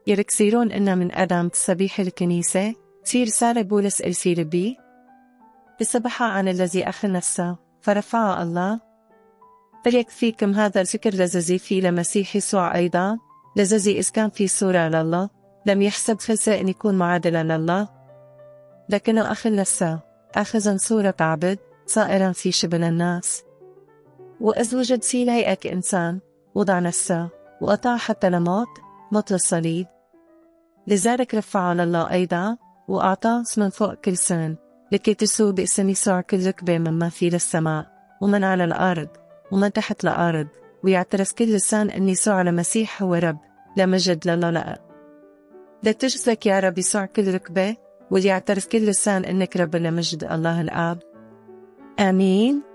يركسيرون إنا من أدم تسبيح الكنيسة تصير رسالة بولس إرسيل بي بسبحة عن الذي أخذ نفسه فرفعه الله. فليكفيكم هذا الفكر الذي في لمسيح يسوع أيضا، الذي إذ كان في صورة لله لم يحسب خسة أن يكون معادلا لله، لكنه أخذ نفسه أخذا صورة عبد صائرا في شبل الناس، وإذ وجد في هيئة إنسان وضع نفسه وأطاع حتى لموت، موت الصليب. لذلك رفعه لله أيضا وأعطاه اسما فوق كل سن، لكي تسوء باسم يسوع كل ركبة مما في السماء ومن على الأرض ومن تحت الأرض، ويعترف كل لسان أن يسوع المسيح هو رب لمجد لله لا. لتجزك يا رب يسوع كل ركبة، وليعترف كل لسان أنك رب لمجد الله الآب. آمين.